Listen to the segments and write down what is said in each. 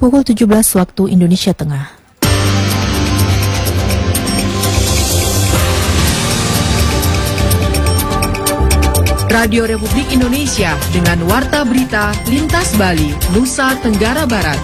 pukul 17 waktu Indonesia Tengah. Radio Republik Indonesia dengan Warta Berita Lintas Bali, Nusa Tenggara Barat.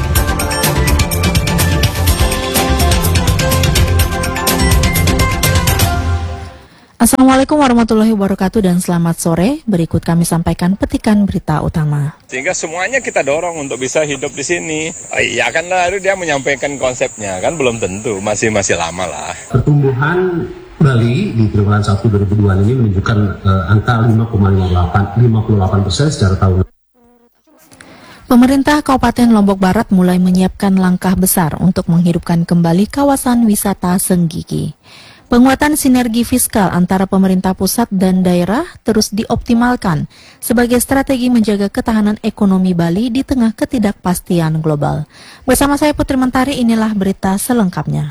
Assalamualaikum warahmatullahi wabarakatuh dan selamat sore. Berikut kami sampaikan petikan berita utama. Sehingga semuanya kita dorong untuk bisa hidup di sini. Iya kan lalu dia menyampaikan konsepnya, kan belum tentu, masih lama lah. Pertumbuhan Bali di triwulan 1 2002 ini menunjukkan angka 5,58% secara tahunan. Pemerintah Kabupaten Lombok Barat mulai menyiapkan langkah besar untuk menghidupkan kembali kawasan wisata Senggigi. Penguatan sinergi fiskal antara pemerintah pusat dan daerah terus dioptimalkan sebagai strategi menjaga ketahanan ekonomi Bali di tengah ketidakpastian global. Bersama saya Putri Mentari, inilah berita selengkapnya.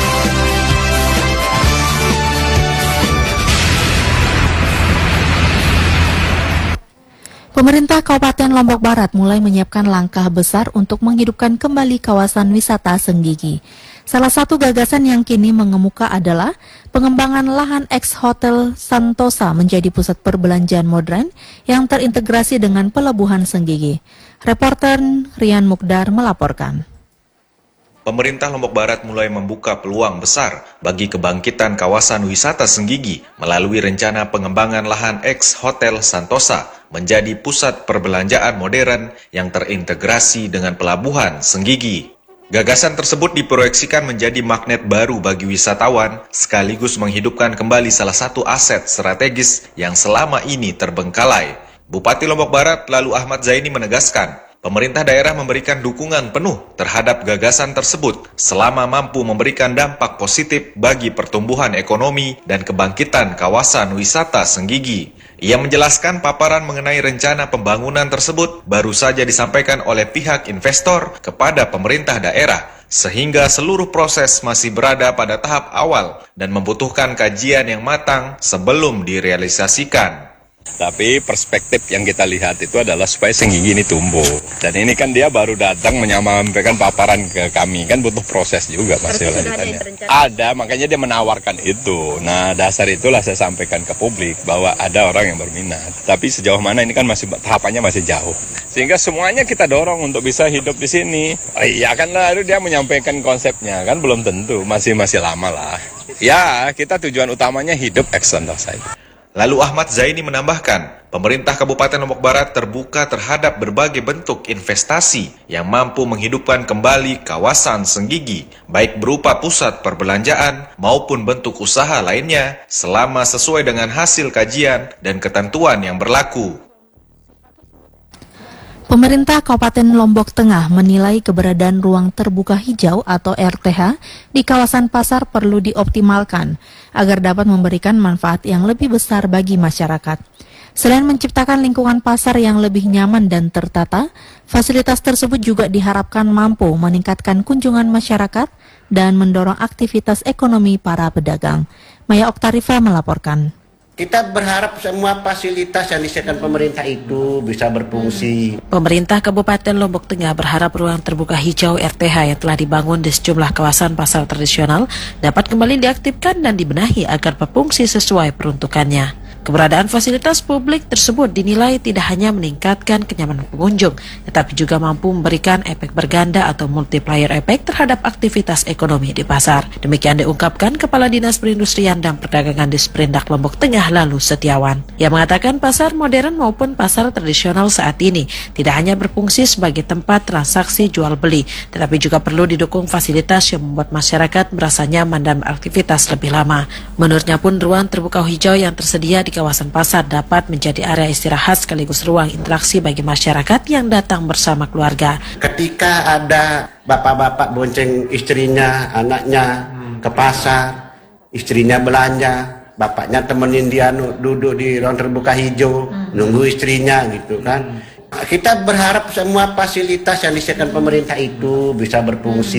Pemerintah Kabupaten Lombok Barat mulai menyiapkan langkah besar untuk menghidupkan kembali kawasan wisata Senggigi. Salah satu gagasan yang kini mengemuka adalah pengembangan lahan ex-hotel Santosa menjadi pusat perbelanjaan modern yang terintegrasi dengan pelabuhan Senggigi. Reporter Rian Mukdar melaporkan. Pemerintah Lombok Barat mulai membuka peluang besar bagi kebangkitan kawasan wisata Senggigi melalui rencana pengembangan lahan ex-hotel Santosa menjadi pusat perbelanjaan modern yang terintegrasi dengan pelabuhan Senggigi. Gagasan tersebut diproyeksikan menjadi magnet baru bagi wisatawan, sekaligus menghidupkan kembali salah satu aset strategis yang selama ini terbengkalai. Bupati Lombok Barat Lalu Ahmad Zaini menegaskan, pemerintah daerah memberikan dukungan penuh terhadap gagasan tersebut selama mampu memberikan dampak positif bagi pertumbuhan ekonomi dan kebangkitan kawasan wisata Senggigi. Ia menjelaskan paparan mengenai rencana pembangunan tersebut baru saja disampaikan oleh pihak investor kepada pemerintah daerah, sehingga seluruh proses masih berada pada tahap awal dan membutuhkan kajian yang matang sebelum direalisasikan. Tapi perspektif yang kita lihat itu adalah supaya Senggigi ini tumbuh. Dan ini kan dia baru datang menyampaikan paparan ke kami, kan butuh proses juga pasti lanjutannya. Ada, makanya dia menawarkan itu. Nah, dasar itulah saya sampaikan ke publik bahwa ada orang yang berminat. Tapi sejauh mana ini kan masih tahapannya masih jauh. Sehingga semuanya kita dorong untuk bisa hidup di sini. Iya kan lalu dia menyampaikan konsepnya, kan belum tentu, masih lama lah. Ya, kita tujuan utamanya hidup eksternal saja. Lalu Ahmad Zaini menambahkan, pemerintah Kabupaten Lombok Barat terbuka terhadap berbagai bentuk investasi yang mampu menghidupkan kembali kawasan Senggigi, baik berupa pusat perbelanjaan maupun bentuk usaha lainnya, selama sesuai dengan hasil kajian dan ketentuan yang berlaku. Pemerintah Kabupaten Lombok Tengah menilai keberadaan ruang terbuka hijau atau RTH di kawasan pasar perlu dioptimalkan agar dapat memberikan manfaat yang lebih besar bagi masyarakat. Selain menciptakan lingkungan pasar yang lebih nyaman dan tertata, fasilitas tersebut juga diharapkan mampu meningkatkan kunjungan masyarakat dan mendorong aktivitas ekonomi para pedagang. Maya Oktarifa melaporkan. Kita berharap semua fasilitas yang disediakan pemerintah itu bisa berfungsi. Pemerintah Kabupaten Lombok Tengah berharap ruang terbuka hijau RTH yang telah dibangun di sejumlah kawasan pasar tradisional dapat kembali diaktifkan dan dibenahi agar berfungsi sesuai peruntukannya. Keberadaan fasilitas publik tersebut dinilai tidak hanya meningkatkan kenyamanan pengunjung, tetapi juga mampu memberikan efek berganda atau multiplier efek terhadap aktivitas ekonomi di pasar. Demikian diungkapkan Kepala Dinas Perindustrian dan Perdagangan Disperindak Lombok Tengah Lalu Setiawan. Ia mengatakan pasar modern maupun pasar tradisional saat ini tidak hanya berfungsi sebagai tempat transaksi jual beli, tetapi juga perlu didukung fasilitas yang membuat masyarakat merasa nyaman dan beraktivitas lebih lama. Menurutnya pun ruang terbuka hijau yang tersedia di kawasan pasar dapat menjadi area istirahat sekaligus ruang interaksi bagi masyarakat yang datang bersama keluarga. Ketika ada bapak-bapak bonceng istrinya, anaknya ke pasar, istrinya belanja, bapaknya temenin dia duduk di ruang terbuka hijau, nunggu istrinya gitu kan. Kita berharap semua fasilitas yang disediakan pemerintah itu bisa berfungsi.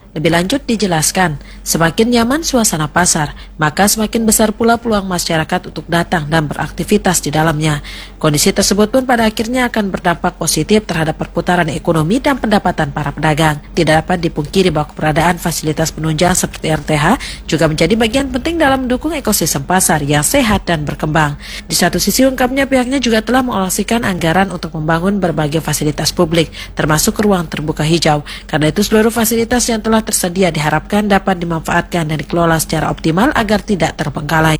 Lebih lanjut dijelaskan, semakin nyaman suasana pasar, maka semakin besar pula peluang masyarakat untuk datang dan beraktivitas di dalamnya. Kondisi tersebut pun pada akhirnya akan berdampak positif terhadap perputaran ekonomi dan pendapatan para pedagang. Tidak dapat dipungkiri bahwa keberadaan fasilitas penunjang seperti RTH juga menjadi bagian penting dalam mendukung ekosistem pasar yang sehat dan berkembang. Di satu sisi ungkapnya pihaknya juga telah mengalokasikan anggaran untuk membangun berbagai fasilitas publik, termasuk ruang terbuka hijau. Karena itu seluruh fasilitas yang telah tersedia diharapkan dapat dimanfaatkan dan dikelola secara optimal agar tidak terbengkalai.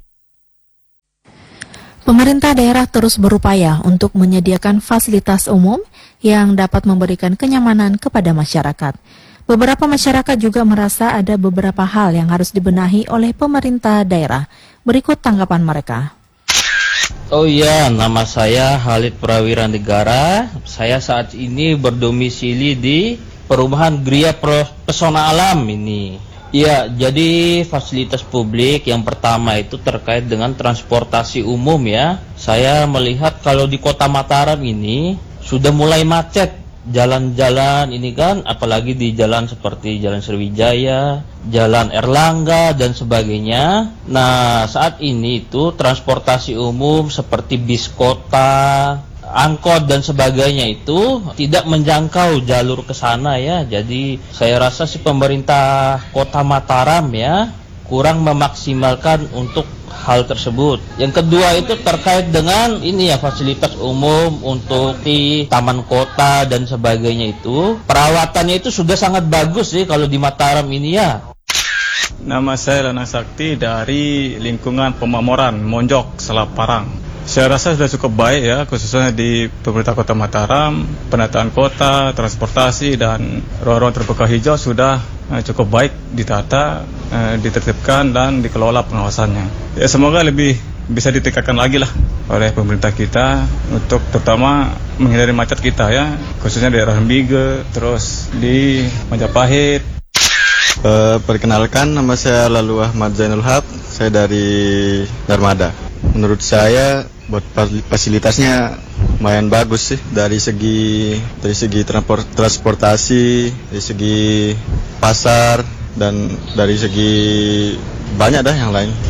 Pemerintah daerah terus berupaya untuk menyediakan fasilitas umum yang dapat memberikan kenyamanan kepada masyarakat. Beberapa masyarakat juga merasa ada beberapa hal yang harus dibenahi oleh pemerintah daerah. Berikut tanggapan mereka. Oh iya, nama saya Halid Prawira Negara. Saya saat ini berdomisili di perumahan Gria Pesona Alam ini. Ya, jadi fasilitas publik yang pertama itu terkait dengan transportasi umum ya. Saya melihat kalau di Kota Mataram ini sudah mulai macet jalan-jalan ini kan, apalagi di jalan seperti Jalan Sriwijaya, Jalan Erlangga dan sebagainya. Nah, saat ini itu transportasi umum seperti bis kota, angkot dan sebagainya itu tidak menjangkau jalur ke sana ya. Jadi saya rasa si pemerintah Kota Mataram ya kurang memaksimalkan untuk hal tersebut. Yang kedua itu terkait dengan ini ya, fasilitas umum untuk di taman kota dan sebagainya itu. Perawatannya itu sudah sangat bagus sih kalau di Mataram ini ya. Nama saya Lana Sakti dari lingkungan Pemamoran, Monjok, Selaparang. Saya rasa sudah cukup baik ya, khususnya di pemerintah Kota Mataram, penataan kota, transportasi dan ruang-ruang terbuka hijau sudah cukup baik ditata, ditertibkan dan dikelola pengawasannya. Ya, semoga lebih bisa ditingkatkan lagi lah oleh pemerintah kita untuk terutama menghindari macet kita ya, khususnya di daerah Hembige, terus di Majapahit. Perkenalkan, nama saya Lalu Ahmad Zainul Haq, saya dari Darmada. Menurut saya buat fasilitasnya lumayan bagus sih, dari segi transportasi, dari segi pasar dan dari segi banyak dah yang lain.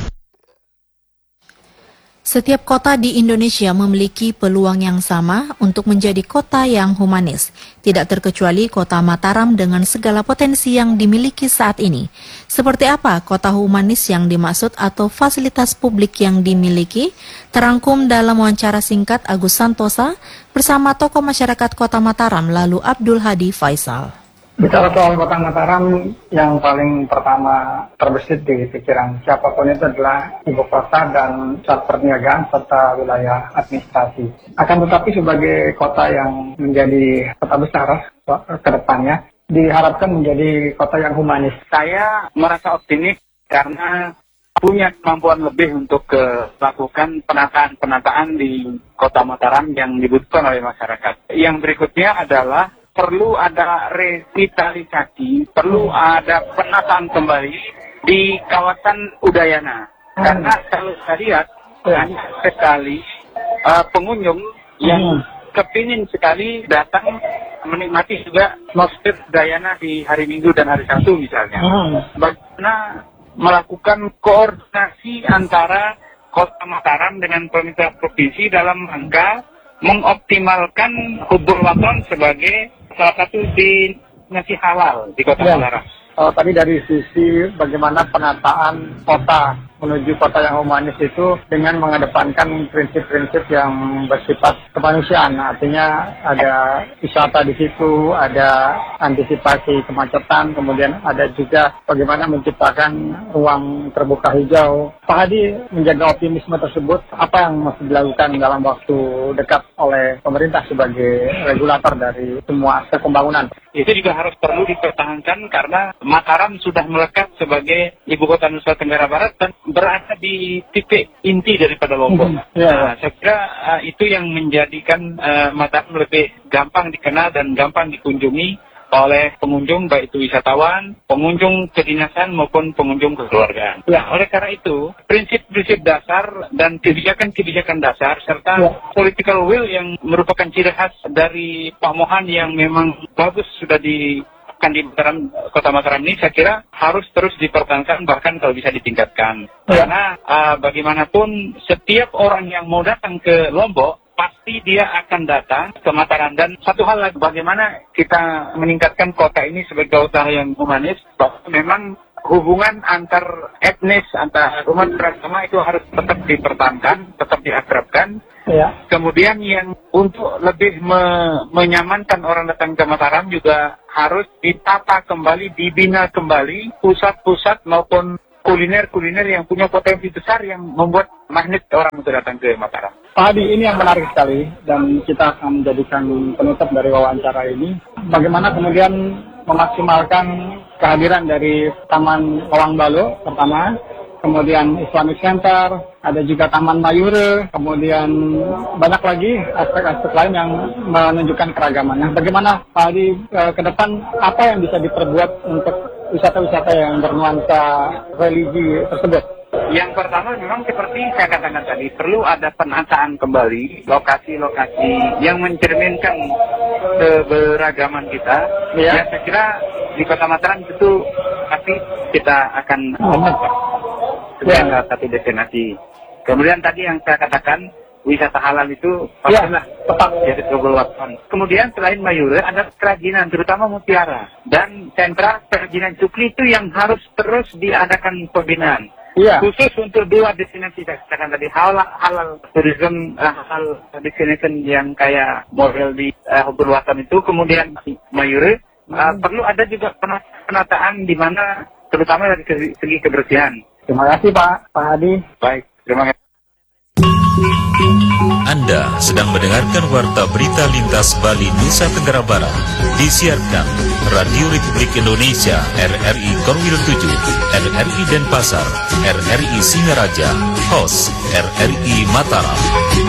Setiap kota di Indonesia memiliki peluang yang sama untuk menjadi kota yang humanis. Tidak terkecuali kota Mataram dengan segala potensi yang dimiliki saat ini. Seperti apa kota humanis yang dimaksud atau fasilitas publik yang dimiliki? Terangkum dalam wawancara singkat Agus Santosa bersama tokoh masyarakat kota Mataram lalu Abdul Hadi Faisal. Bicara soal kota Mataram, yang paling pertama terbesit di pikiran siapapun itu adalah ibu kota dan pusat perniagaan serta wilayah administrasi. Akan tetapi sebagai kota yang menjadi kota besar ke depannya, diharapkan menjadi kota yang humanis. Saya merasa optimis karena punya kemampuan lebih untuk melakukan penataan di kota Mataram yang dibutuhkan oleh masyarakat. Yang berikutnya adalah perlu ada revitalisasi, perlu ada penataan kembali di kawasan Udayana. Karena kalau saya lihat banyak sekali pengunjung yang kepingin sekali datang menikmati juga masjid Udayana di hari Minggu dan hari Sabtu misalnya. Bagaimana melakukan koordinasi antara Kota Mataram dengan pemerintah provinsi dalam rangka mengoptimalkan hubul waton sebagai salah satu destinasi halal di Kota Mataram. Tadi dari sisi bagaimana penataan kota menuju kota yang humanis itu dengan mengedepankan prinsip-prinsip yang bersifat kemanusiaan. Artinya ada wisata di situ, ada antisipasi kemacetan, kemudian ada juga bagaimana menciptakan ruang terbuka hijau. Pak Hadi menjaga optimisme tersebut, apa yang masih dilakukan dalam waktu dekat oleh pemerintah sebagai regulator dari semua aspek pembangunan? Itu juga harus perlu dipertahankan karena Mataram sudah melekat sebagai ibu kota Nusa Tenggara Barat dan berada di titik inti daripada Lombok. Saya kira itu yang menjadikan Mataram lebih gampang dikenal dan gampang dikunjungi oleh pengunjung, baik itu wisatawan, pengunjung kedinasan maupun pengunjung kekeluargaan. Oleh karena itu, prinsip-prinsip dasar dan kebijakan-kebijakan dasar serta political will yang merupakan ciri khas dari Pak Mohan yang memang bagus sudah diterapkan di Kota Mataram ini saya kira harus terus dipertahankan, bahkan kalau bisa ditingkatkan. Karena bagaimanapun setiap orang yang mau datang ke Lombok pasti dia akan datang ke Mataram. Dan satu hal lagi, bagaimana kita meningkatkan kota ini sebagai kota yang humanis, bahwa memang hubungan antar etnis, antar umat beragama itu harus tetap dipertahankan, tetap diakrabkan. Kemudian yang untuk lebih menyamankan orang datang ke Mataram juga harus ditata kembali, dibina kembali pusat-pusat maupun kuliner-kuliner yang punya potensi besar yang membuat magnet orang untuk datang ke Mataram. Pak Hadi, ini yang menarik sekali dan kita akan menjadikan penutup dari wawancara ini. Bagaimana kemudian memaksimalkan kehadiran dari Taman Lawang Balo pertama, kemudian Islamic Center, ada juga Taman Mayure, kemudian banyak lagi aspek-aspek lain yang menunjukkan keragaman. Nah, bagaimana Pak Hadi ke depan, apa yang bisa diperbuat untuk wisata-wisata yang bernuansa religi tersebut? Yang pertama memang seperti saya katakan tadi, perlu ada penataan kembali lokasi-lokasi yang mencerminkan keberagaman kita. Ya, saya kira di Kota Mataram itu pasti kita akan satu destinasi. Kemudian tadi yang saya katakan, wisata halal itu pastilah tetap jadi keberlakon. Kemudian selain Mayure ada kerajinan, terutama mutiara dan sentra kerajinan cukli itu yang harus terus diadakan pembinaan. Khusus untuk dua destinasi saya katakan tadi, halal tourism, halal destination yang kayak model di Berwaton itu, kemudian Mayure perlu ada juga penataan di mana terutama dari segi kebersihan. Terima kasih Pak Hadi. Baik, terima kasih. Anda sedang mendengarkan Warta Berita Lintas Bali Nusa Tenggara Barat, disiarkan Radio Republik Indonesia RRI Korwil 7, RRI Denpasar, RRI Singaraja, host RRI Mataram.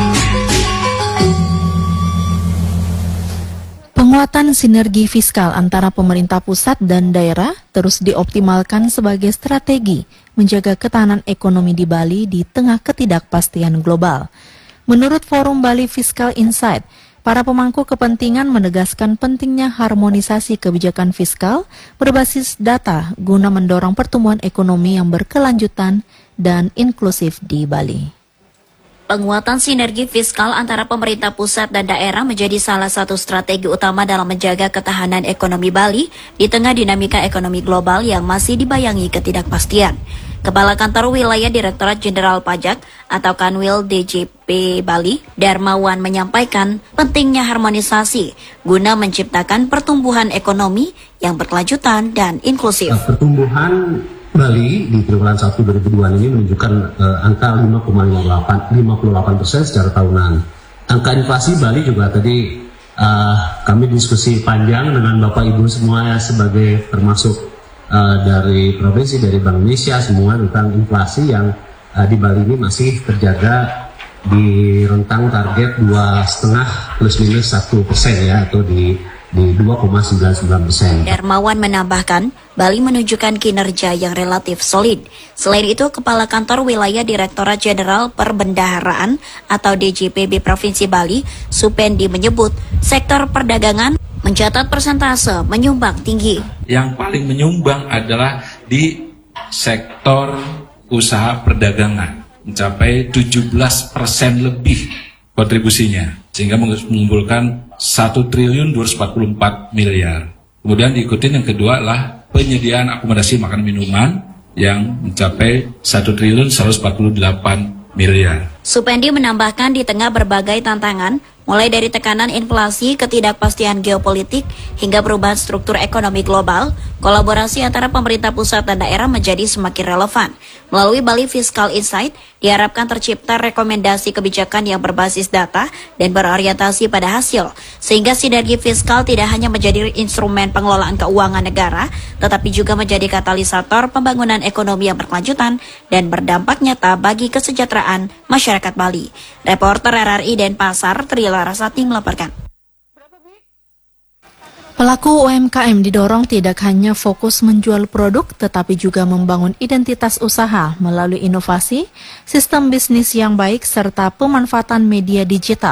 Penguatan sinergi fiskal antara pemerintah pusat dan daerah terus dioptimalkan sebagai strategi menjaga ketahanan ekonomi di Bali di tengah ketidakpastian global. Menurut Forum Bali Fiscal Insight, para pemangku kepentingan menegaskan pentingnya harmonisasi kebijakan fiskal berbasis data guna mendorong pertumbuhan ekonomi yang berkelanjutan dan inklusif di Bali. Penguatan sinergi fiskal antara pemerintah pusat dan daerah menjadi salah satu strategi utama dalam menjaga ketahanan ekonomi Bali di tengah dinamika ekonomi global yang masih dibayangi ketidakpastian. Kepala Kantor Wilayah Direktorat Jenderal Pajak atau Kanwil DJP Bali, Darmawan menyampaikan pentingnya harmonisasi guna menciptakan pertumbuhan ekonomi yang berkelanjutan dan inklusif. Pertumbuhan Bali di triwulan 1 2002 ini menunjukkan angka 5,58% secara tahunan. Angka inflasi Bali juga tadi kami diskusi panjang dengan Bapak Ibu semuanya sebagai termasuk dari provinsi, dari Bank Indonesia semua tentang inflasi yang di Bali ini masih terjaga di rentang target 2,5 plus minus 1% ya, atau di 2,99%. Darmawan menambahkan, Bali menunjukkan kinerja yang relatif solid. Selain itu, Kepala Kantor Wilayah Direktorat Jenderal Perbendaharaan atau DJPB Provinsi Bali, Supendi menyebut sektor perdagangan mencatat persentase menyumbang tinggi. Yang paling menyumbang adalah di sektor usaha perdagangan, mencapai 17% lebih kontribusinya, sehingga mengumpulkan 1.244 miliar. Kemudian diikuti yang kedua adalah penyediaan akomodasi makan minuman yang mencapai 1.148 miliar. Supendi menambahkan di tengah berbagai tantangan, mulai dari tekanan inflasi, ketidakpastian geopolitik, hingga perubahan struktur ekonomi global, kolaborasi antara pemerintah pusat dan daerah menjadi semakin relevan. Melalui Bali Fiscal Insight, diharapkan tercipta rekomendasi kebijakan yang berbasis data dan berorientasi pada hasil, sehingga sinergi fiskal tidak hanya menjadi instrumen pengelolaan keuangan negara, tetapi juga menjadi katalisator pembangunan ekonomi yang berkelanjutan dan berdampak nyata bagi kesejahteraan masyarakat Bali. Reporter RRI Denpasar, Tri Larasati melaporkan. Pelaku UMKM didorong tidak hanya fokus menjual produk, tetapi juga membangun identitas usaha melalui inovasi, sistem bisnis yang baik, serta pemanfaatan media digital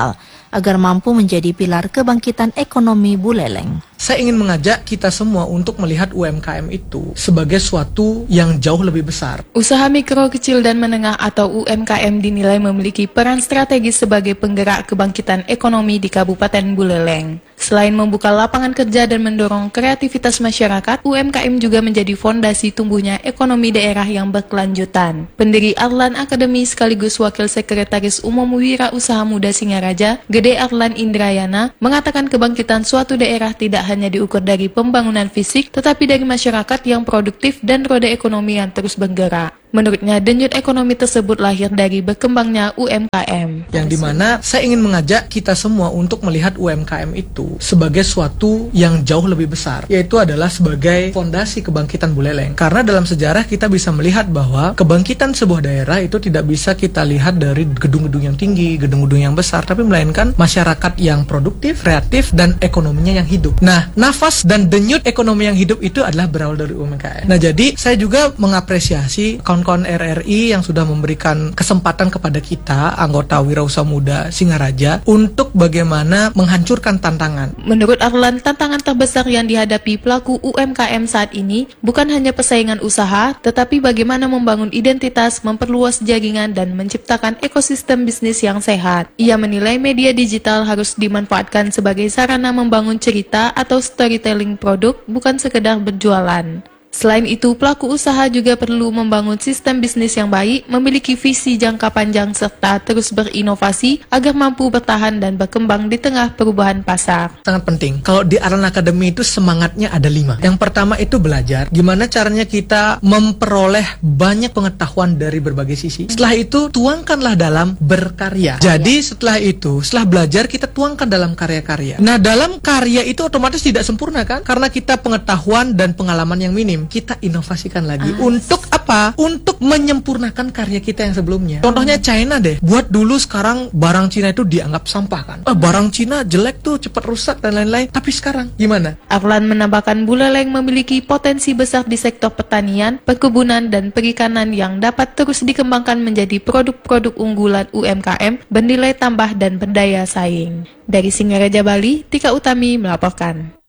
agar mampu menjadi pilar kebangkitan ekonomi Buleleng. Saya ingin mengajak kita semua untuk melihat UMKM itu sebagai suatu yang jauh lebih besar. Usaha mikro, kecil, dan menengah atau UMKM dinilai memiliki peran strategis sebagai penggerak kebangkitan ekonomi di Kabupaten Buleleng. Selain membuka lapangan kerja dan mendorong kreativitas masyarakat, UMKM juga menjadi fondasi tumbuhnya ekonomi daerah yang berkelanjutan. Pendiri Arlan Academy sekaligus Wakil Sekretaris Umum Wira Usaha Muda Singaraja, Gede Arlan Indrayana, mengatakan kebangkitan suatu daerah tidak hanya diukur dari pembangunan fisik, tetapi dari masyarakat yang produktif dan roda ekonomi yang terus bergerak. Menurutnya, denyut ekonomi tersebut lahir dari berkembangnya UMKM. Yang dimana saya ingin mengajak kita semua untuk melihat UMKM itu sebagai suatu yang jauh lebih besar, yaitu adalah sebagai fondasi kebangkitan Buleleng. Karena dalam sejarah kita bisa melihat bahwa kebangkitan sebuah daerah itu tidak bisa kita lihat dari gedung-gedung yang tinggi, gedung-gedung yang besar, tapi melainkan masyarakat yang produktif, kreatif, dan ekonominya yang hidup. Nah, nafas dan denyut ekonomi yang hidup itu adalah berawal dari UMKM. Nah, jadi saya juga mengapresiasi kawan-kawan RRI yang sudah memberikan kesempatan kepada kita, anggota Wirausaha Muda Singaraja, untuk bagaimana menghancurkan tantangan. Menurut Arlan, tantangan terbesar yang dihadapi pelaku UMKM saat ini bukan hanya persaingan usaha, tetapi bagaimana membangun identitas, memperluas jaringan, dan menciptakan ekosistem bisnis yang sehat. Ia menilai media digital harus dimanfaatkan sebagai sarana membangun cerita atau storytelling produk, bukan sekedar berjualan. Selain itu, pelaku usaha juga perlu membangun sistem bisnis yang baik, memiliki visi jangka panjang, serta terus berinovasi agar mampu bertahan dan berkembang di tengah perubahan pasar. Sangat penting. Kalau di Arlan Academy itu semangatnya ada 5. Yang pertama itu belajar. Gimana caranya kita memperoleh banyak pengetahuan dari berbagai sisi. Setelah itu, tuangkanlah dalam berkarya. Jadi setelah itu, setelah belajar, kita tuangkan dalam karya-karya. Nah, dalam karya itu otomatis tidak sempurna kan? Karena kita pengetahuan dan pengalaman yang minim. Kita inovasikan lagi. Untuk apa? Untuk menyempurnakan karya kita yang sebelumnya. Contohnya China deh. Buat dulu sekarang barang Cina itu dianggap sampah kan. Barang Cina jelek tuh, cepat rusak dan lain-lain. Tapi sekarang gimana? Arlan menambahkan Buleleng memiliki potensi besar di sektor pertanian, perkebunan, dan perikanan yang dapat terus dikembangkan menjadi produk-produk unggulan UMKM bernilai tambah dan berdaya saing. Dari Singaraja, Bali, Tika Utami melaporkan.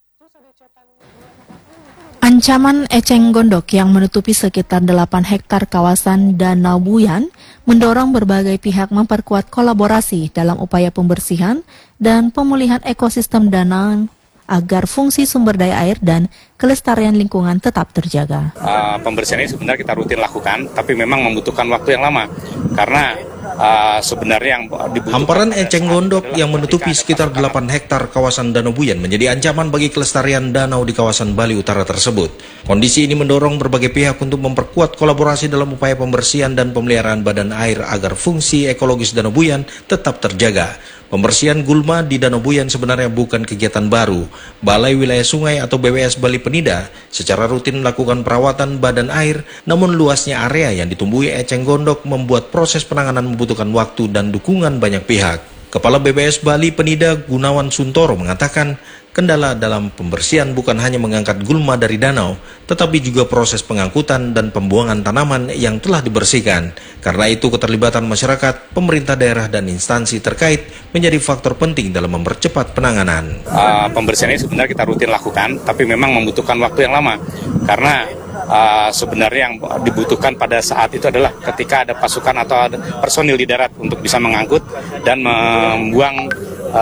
Ancaman eceng gondok yang menutupi sekitar 8 hektar kawasan Danau Buyan mendorong berbagai pihak memperkuat kolaborasi dalam upaya pembersihan dan pemulihan ekosistem danau agar fungsi sumber daya air dan kelestarian lingkungan tetap terjaga. Pembersihan ini sebenarnya kita rutin lakukan, tapi memang membutuhkan waktu yang lama karena sebenarnya yang dibutuhkan. Hamparan eceng gondok yang menutupi sekitar 8 hektar kawasan Danau Buyan menjadi ancaman bagi kelestarian danau di kawasan Bali Utara tersebut. Kondisi ini mendorong berbagai pihak untuk memperkuat kolaborasi dalam upaya pembersihan dan pemeliharaan badan air agar fungsi ekologis Danau Buyan tetap terjaga. Pembersihan gulma di Danau Buyan sebenarnya bukan kegiatan baru. Balai Wilayah Sungai atau BWS Bali Penida secara rutin melakukan perawatan badan air, namun luasnya area yang ditumbuhi eceng gondok membuat proses penanganan membutuhkan waktu dan dukungan banyak pihak. Kepala BWS Bali Penida Gunawan Suntoro mengatakan, kendala dalam pembersihan bukan hanya mengangkat gulma dari danau, tetapi juga proses pengangkutan dan pembuangan tanaman yang telah dibersihkan. Karena itu keterlibatan masyarakat, pemerintah daerah dan instansi terkait menjadi faktor penting dalam mempercepat penanganan. Pembersihan ini sebenarnya kita rutin lakukan, tapi memang membutuhkan waktu yang lama. Karena sebenarnya yang dibutuhkan pada saat itu adalah ketika ada pasukan atau ada personil di darat untuk bisa mengangkut dan membuang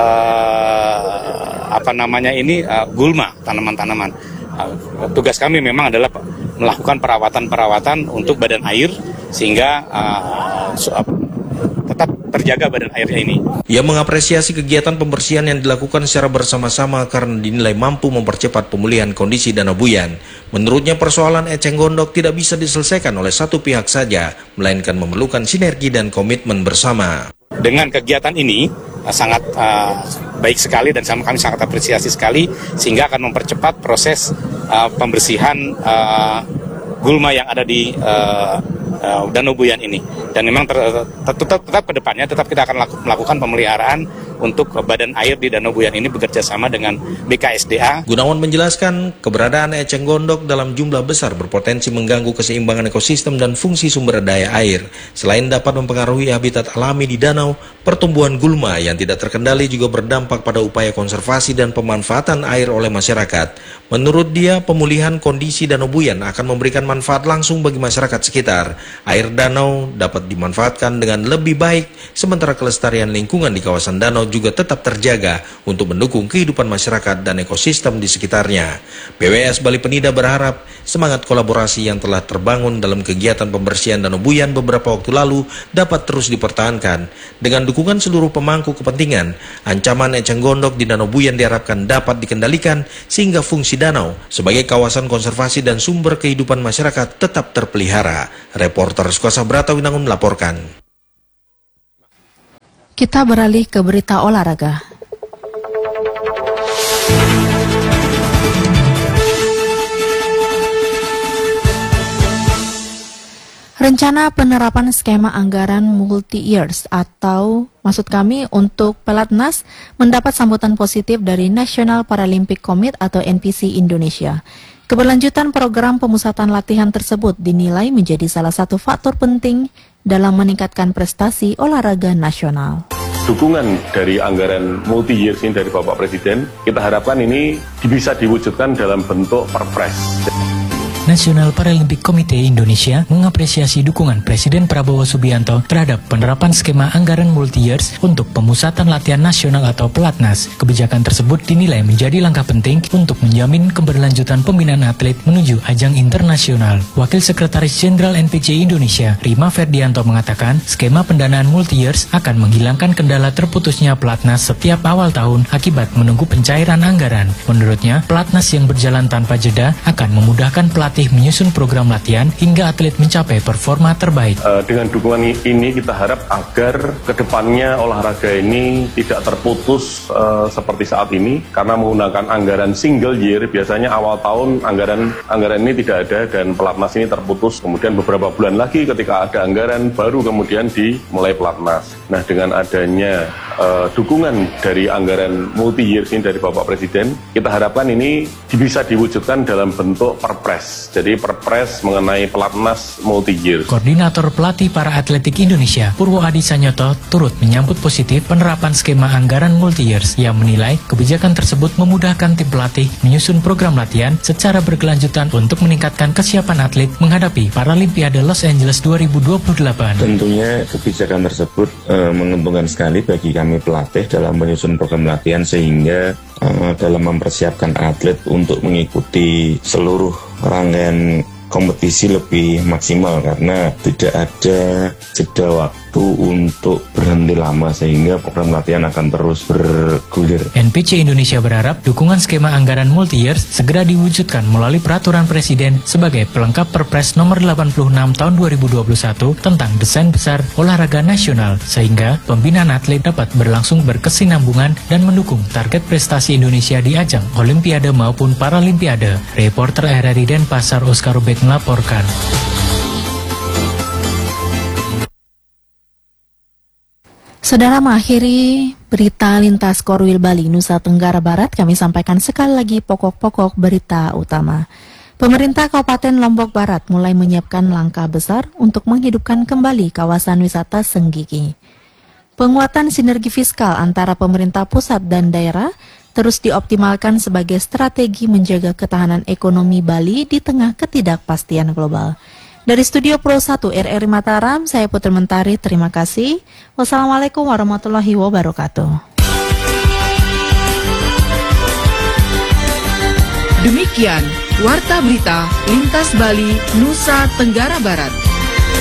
gulma, tanaman-tanaman. Tugas kami memang adalah melakukan perawatan-perawatan untuk badan air sehingga tetap terjaga badan airnya ini. Ia mengapresiasi kegiatan pembersihan yang dilakukan secara bersama-sama karena dinilai mampu mempercepat pemulihan kondisi Danau Buyan. Menurutnya persoalan eceng gondok tidak bisa diselesaikan oleh satu pihak saja, melainkan memerlukan sinergi dan komitmen bersama. Dengan kegiatan ini sangat baik sekali dan kami sangat apresiasi sekali sehingga akan mempercepat proses pembersihan gulma yang ada di Danau Buyan ini. Dan memang tetap ke depannya tetap kita akan melakukan pemeliharaan untuk Badan Air di Danau Buyan ini bekerja sama dengan BKSDA. Gunawan menjelaskan keberadaan eceng gondok dalam jumlah besar berpotensi mengganggu keseimbangan ekosistem dan fungsi sumber daya air. Selain dapat mempengaruhi habitat alami di danau, pertumbuhan gulma yang tidak terkendali juga berdampak pada upaya konservasi dan pemanfaatan air oleh masyarakat. Menurut dia, pemulihan kondisi Danau Buyan akan memberikan manfaat langsung bagi masyarakat sekitar. Air danau dapat dimanfaatkan dengan lebih baik, sementara kelestarian lingkungan di kawasan danau juga tetap terjaga untuk mendukung kehidupan masyarakat dan ekosistem di sekitarnya. BWS Bali Penida berharap semangat kolaborasi yang telah terbangun dalam kegiatan pembersihan Danau Buyan beberapa waktu lalu dapat terus dipertahankan. Dengan dukungan seluruh pemangku kepentingan, ancaman eceng gondok di Danau Buyan diharapkan dapat dikendalikan sehingga fungsi danau sebagai kawasan konservasi dan sumber kehidupan masyarakat tetap terpelihara. Reporter Skosa Brata Winangun melaporkan. Kita beralih ke berita olahraga. Rencana penerapan skema anggaran multi-years atau maksud kami untuk Pelatnas mendapat sambutan positif dari National Paralympic Committee atau NPC Indonesia. Keberlanjutan program pemusatan latihan tersebut dinilai menjadi salah satu faktor penting dalam meningkatkan prestasi olahraga nasional. Dukungan dari anggaran multi-years ini dari Bapak Presiden, kita harapkan ini bisa diwujudkan dalam bentuk perpres. National Paralympic Committee Indonesia mengapresiasi dukungan Presiden Prabowo Subianto terhadap penerapan skema anggaran multi-years untuk pemusatan latihan nasional atau Pelatnas. Kebijakan tersebut dinilai menjadi langkah penting untuk menjamin keberlanjutan pembinaan atlet menuju ajang internasional. Wakil Sekretaris Jenderal NPC Indonesia, Rima Ferdianto mengatakan, skema pendanaan multi-years akan menghilangkan kendala terputusnya Pelatnas setiap awal tahun akibat menunggu pencairan anggaran. Menurutnya, Pelatnas yang berjalan tanpa jeda akan memudahkan pelatih menyusun program latihan hingga atlet mencapai performa terbaik. Dengan dukungan ini kita harap agar kedepannya olahraga ini tidak terputus seperti saat ini, karena menggunakan anggaran single year biasanya awal tahun anggaran ini tidak ada dan Pelatnas ini terputus, kemudian beberapa bulan lagi ketika ada anggaran baru kemudian dimulai Pelatnas. Nah, dengan adanya dukungan dari anggaran multi-years ini dari Bapak Presiden, kita harapkan ini bisa diwujudkan dalam bentuk perpres. Jadi perpres mengenai Pelatnas multi-years. Koordinator pelatih para atletik Indonesia, Purwo Adi Sanyoto, turut menyambut positif penerapan skema anggaran multi-years yang menilai kebijakan tersebut memudahkan tim pelatih menyusun program latihan secara berkelanjutan untuk meningkatkan kesiapan atlet menghadapi Paralimpiade Los Angeles 2028. Tentunya kebijakan tersebut menguntungkan sekali bagi kami pelatih dalam menyusun program latihan sehingga dalam mempersiapkan atlet untuk mengikuti seluruh rangkaian kompetisi lebih maksimal karena tidak ada jeda waktu untuk berhenti lama sehingga program latihan akan terus bergulir. NPC Indonesia berharap dukungan skema anggaran multi-years segera diwujudkan melalui peraturan Presiden sebagai pelengkap Perpres nomor 86 tahun 2021 tentang desain besar olahraga nasional sehingga pembinaan atlet dapat berlangsung berkesinambungan dan mendukung target prestasi Indonesia di ajang Olimpiade maupun Paralimpiade. Reporter RRI Denpasar Oscar Rubek melaporkan. Saudara, mengakhiri berita lintas Korwil Bali, Nusa Tenggara Barat, kami sampaikan sekali lagi pokok-pokok berita utama. Pemerintah Kabupaten Lombok Barat mulai menyiapkan langkah besar untuk menghidupkan kembali kawasan wisata Senggigi. Penguatan sinergi fiskal antara pemerintah pusat dan daerah terus dioptimalkan sebagai strategi menjaga ketahanan ekonomi Bali di tengah ketidakpastian global. Dari Studio Pro 1 RRI Mataram, saya Putri Mentari, terima kasih. Wassalamualaikum warahmatullahi wabarakatuh. Demikian Warta Berita Lintas Bali, Nusa Tenggara Barat.